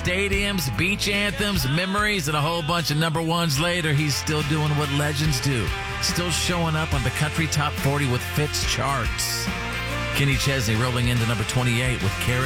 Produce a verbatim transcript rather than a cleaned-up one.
stadiums, beach anthems, memories, and a whole bunch of number ones later, he's still doing what legends do. Still showing up on the country top forty with Fitz charts. Kenny Chesney rolling into number twenty-eight with Carrot